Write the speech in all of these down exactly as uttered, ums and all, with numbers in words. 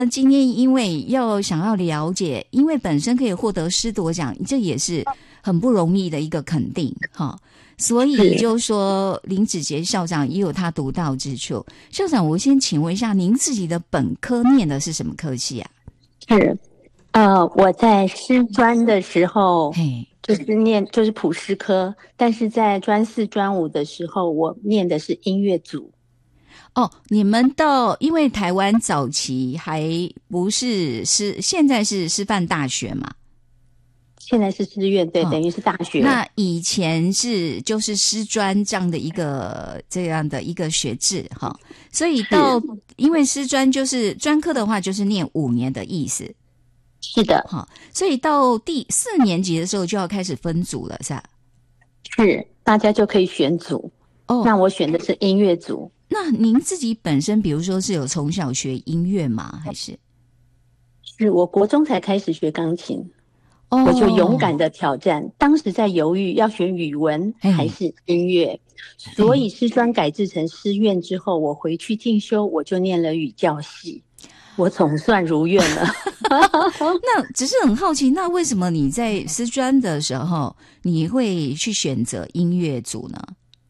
今天因为要想要了解，因为本身可以获得师铎奖，这也是很不容易的一个肯定哈。所以就说林子杰校长也有他独到之处。校长，我先请问一下，您自己的本科念的是什么科系啊？ 是，呃，我在师专的时候，就是念就是普师科，但是在专四专五的时候，我念的是音乐组。 哦，你们到因为台湾早期还不是师，现在是师范大学嘛？ 现在是师院，对，哦，等于是大学。 那以前是就是师专这样的一个这样的一个学制哈，所以到因为师专就是专科的话，就是念五年的意思。 是的， 哈，所以到第四年级的时候就要开始分组了，是吧？ 是，大家就可以选组。哦，那我选的是音乐组。 那您自己本身，比如说是有从小学音乐吗？还是？ 是我国中才开始学钢琴。Oh. 我就勇敢的挑战，当时在犹豫要选语文还是音乐，所以师专改制成师院之后，我回去进修，我就念了语教系，我总算如愿了。 那只是很好奇，那为什么你在师专的时候，你会去选择音乐组呢？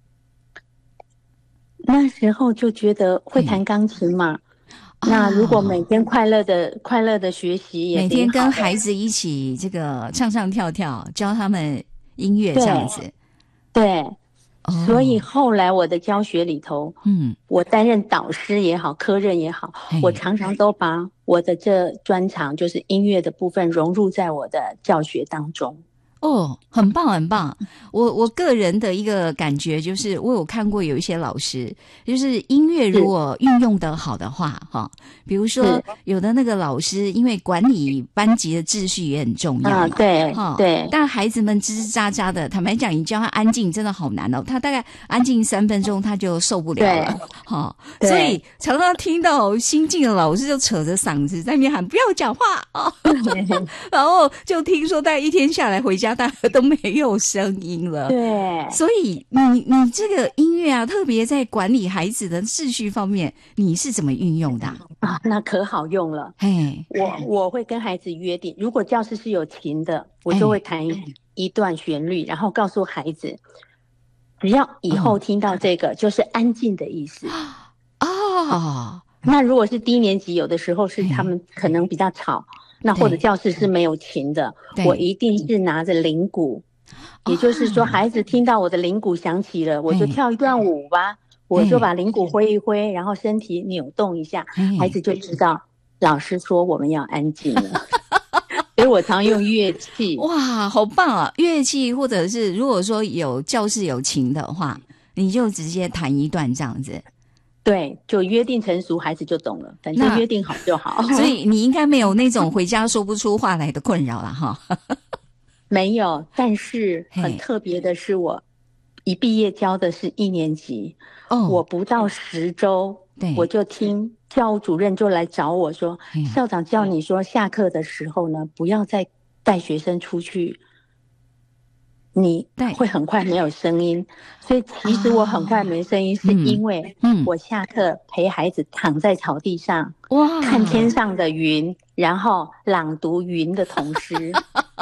那时候就觉得会弹钢琴嘛。那如果每天快乐的、哦、快乐的学习也， 每天跟孩子一起这个唱唱跳跳，教他们音乐这样子， 对，对哦、所以后来我的教学里头，嗯，我担任导师也好，科任也好，我常常都把我的这专长，就是音乐的部分融入在我的教学当中。 哦，很棒很棒！我我个人的一个感觉就是，我有看过有一些老师，就是音乐如果运用得好的话，哈，比如说有的那个老师，因为管理班级的秩序也很重要嘛， 啊、对， 哈， 对。 但孩子们吱吱喳喳的，坦白讲，你教他安静真的好难哦，他大概安静三分钟他就受不了了，哈，所以常常听到新进的老师就扯着嗓子在那边喊不要讲话哦，然后就听说大概一天下来回家。大家都没有声音了， 对， 所以你你这个音乐啊，特别在管理孩子的秩序方面，你是怎么运用的啊？ 啊那可好用了。嘿，我我会跟孩子约定，如果教室是有琴的，我就会弹一段旋律，然后告诉孩子，只要以后听到这个，就是安静的意思。哦，那如果是低年级，有的时候是他们可能比较吵。那或者教室是没有琴的，我一定是拿着铃鼓，也就是说孩子听到我的铃鼓响起了，我就跳一段舞吧，我就把铃鼓挥一挥，然后身体扭动一下，孩子就知道老师说我们要安静了。所以我常用乐器。 哇，好棒啊！乐器或者是如果说有教室有琴的话，你就直接弹一段这样子。 对，就约定成熟，孩子就懂了。反正约定好就好。 所以你应该没有那种回家说不出话来的困扰了哈。 没有，但是很特别的是，我一毕业教的是一年级，哦，我不到十周，我就听教务主任就来找我说，校长叫你说下课的时候呢，不要再带学生出去。你会很快没有声音，所以其实我很快没声音，是因为我下课陪孩子躺在草地上，哇，看天上的云，然后朗读云的童诗。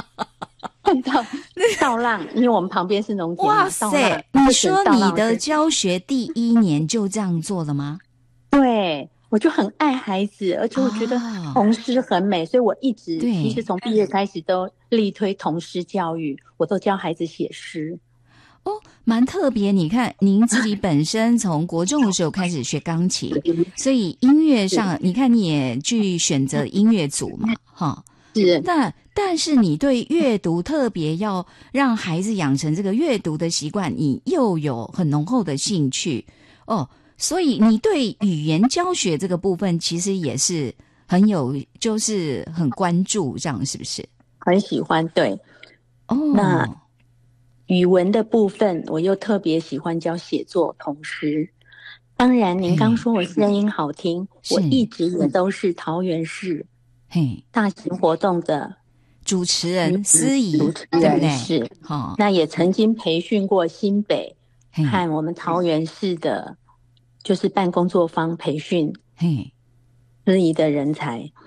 稻浪，因为我们旁边是农田。 哇塞！你说你的教学第一年就这样做了吗？ 对。我就很爱孩子，而且我觉得童诗很美，哦，所以我一直其实从毕业开始都力推童诗教育，我都教孩子写诗。 哦，蛮特别。你看，您自己本身从国中的时候开始学钢琴，所以音乐上，你看你也去选择音乐组嘛，哈。 是。 但但是你对阅读特别要让孩子养成这个阅读的习惯，你又有很浓厚的兴趣哦。所以你对语言教学这个部分其实也是很有，就是很关注，这样是不是？ 很喜欢，对。哦，那语文的部分我又特别喜欢教写作童诗。当然您刚说我声音好听，我一直也都是桃园市大型活动的主持人司仪， 主持人是。哦，那也曾经培训过新北和我们桃园市的就是办工作坊培训，嘿， 司仪的人才。